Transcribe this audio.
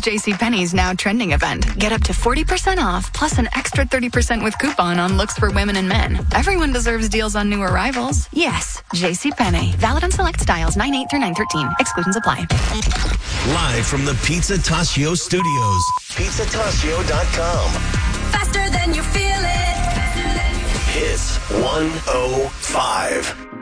JCPenney's now trending event. Get up to 40% off, plus an extra 30% with coupon on looks for women and men. Everyone deserves deals on new arrivals. Yes, JCPenney. Valid on select styles 9/8 through 9/13. Exclusions apply. Live from the Pizza Tassio studios. PizzaTassio.com. Faster than you feel it. Hits 105.